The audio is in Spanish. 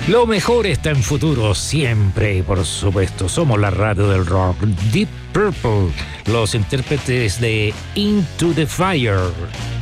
Lo mejor está en futuro, siempre, y por supuesto. Somos la radio del rock. Deep Purple, los intérpretes de Into the Fire.